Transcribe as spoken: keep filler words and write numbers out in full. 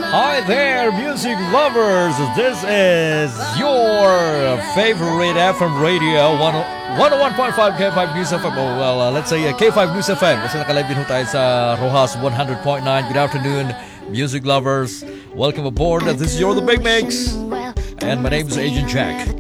Hi there, music lovers. This is your favorite F M radio, one oh one point five K five News F M. Oh, well, uh, let's say uh, K five News F M. Kasi nakalive din ho tayo sa Rojas one hundred point nine. Good afternoon, music lovers. Welcome aboard. This is your The Big Mix. And my name is Agent Jack.